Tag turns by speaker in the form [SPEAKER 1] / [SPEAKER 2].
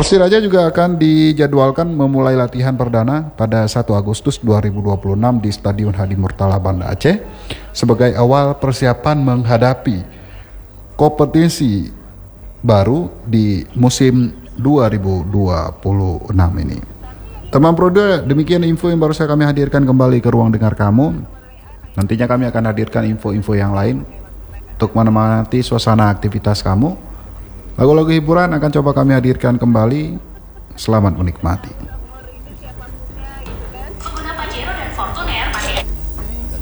[SPEAKER 1] Persiraja juga akan dijadwalkan memulai latihan perdana pada 1 Agustus 2026 di Stadion Hadi Murtala Banda Aceh sebagai awal persiapan menghadapi kompetisi baru di musim 2026 ini. Teman Prodo, demikian info yang baru saya kami hadirkan kembali ke ruang dengar kamu. Nantinya kami akan hadirkan info-info yang lain untuk menemani suasana aktivitas kamu. Lagu-lagu hiburan akan coba kami hadirkan kembali. Selamat menikmati.